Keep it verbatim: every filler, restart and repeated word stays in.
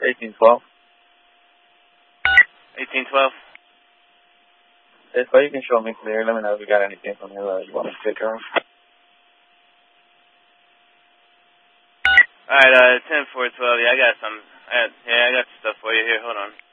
eighteen twelve. eighteen twelve. If you can show me clear, let me know if you got anything from here that you want to take care of. Alright, uh, ten four twelve, yeah, I got some, I got, yeah, I got stuff for you here, hold on.